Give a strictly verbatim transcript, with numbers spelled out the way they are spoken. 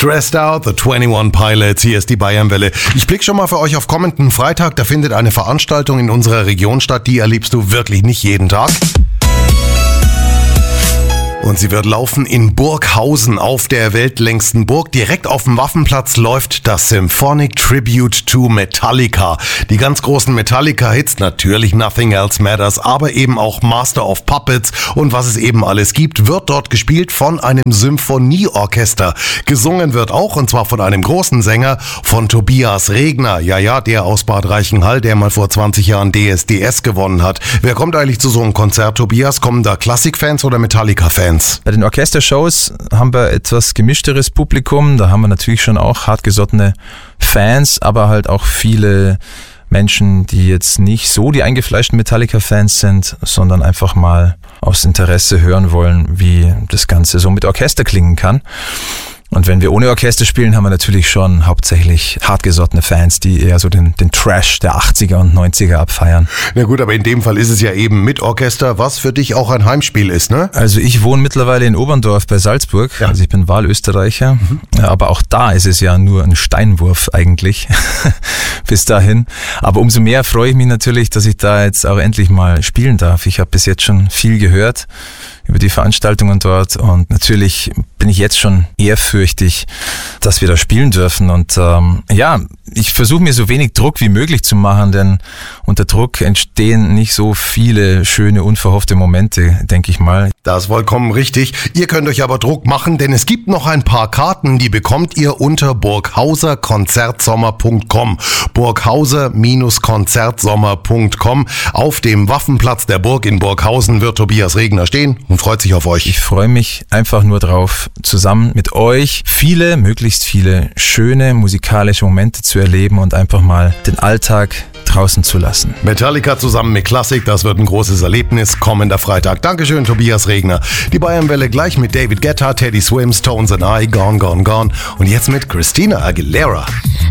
Stressed Out, The einundzwanzig Pilots, hier ist die Bayernwelle. Ich blicke schon mal für euch auf kommenden Freitag, da findet eine Veranstaltung in unserer Region statt, die erlebst du wirklich nicht jeden Tag. Und sie wird laufen in Burghausen auf der weltlängsten Burg. Direkt auf dem Waffenplatz läuft das Symphonic Tribute to Metallica. Die ganz großen Metallica-Hits, natürlich Nothing Else Matters, aber eben auch Master of Puppets und was es eben alles gibt, wird dort gespielt von einem Symphonieorchester. Gesungen wird auch, und zwar von einem großen Sänger, von Tobias Regner. Ja, ja, der aus Bad Reichenhall, der mal vor zwanzig Jahren D S D S gewonnen hat. Wer kommt eigentlich zu so einem Konzert, Tobias? Kommen da Klassikfans oder Metallica-Fans? Bei den Orchestershows haben wir etwas gemischteres Publikum. Da haben wir natürlich schon auch hartgesottene Fans, aber halt auch viele Menschen, die jetzt nicht so die eingefleischten Metallica-Fans sind, sondern einfach mal aus Interesse hören wollen, wie das Ganze so mit Orchester klingen kann. Und wenn wir ohne Orchester spielen, haben wir natürlich schon hauptsächlich hartgesottene Fans, die eher so den, den Trash der achtziger und neunziger abfeiern. Na gut, aber in dem Fall ist es ja eben mit Orchester, was für dich auch ein Heimspiel ist, ne? Also ich wohne mittlerweile in Oberndorf bei Salzburg, ja. Also ich bin Wahlösterreicher, mhm. Aber auch da ist es ja nur ein Steinwurf eigentlich bis dahin. Aber umso mehr freue ich mich natürlich, dass ich da jetzt auch endlich mal spielen darf. Ich habe bis jetzt schon viel gehört über die Veranstaltungen dort und natürlich bin ich jetzt schon ehrfürchtig, dass wir da spielen dürfen und ähm, ja, ich versuche mir so wenig Druck wie möglich zu machen, denn unter Druck entstehen nicht so viele schöne, unverhoffte Momente, denke ich mal. Das ist vollkommen richtig. Ihr könnt euch aber Druck machen, denn es gibt noch ein paar Karten, die bekommt ihr unter burghauser konzertsommer punkt com. burghauser konzertsommer punkt com. Auf dem Waffenplatz der Burg in Burghausen wird Tobias Regner stehen und freut sich auf euch. Ich freue mich einfach nur drauf, zusammen mit euch viele, möglichst viele schöne musikalische Momente zu erleben und einfach mal den Alltag draußen zu lassen. Metallica zusammen mit Klassik, das wird ein großes Erlebnis kommender Freitag. Dankeschön, Tobias Regner. Die Bayernwelle gleich mit David Guetta, Teddy Swims, Tones and I, Gone, Gone, Gone und jetzt mit Christina Aguilera.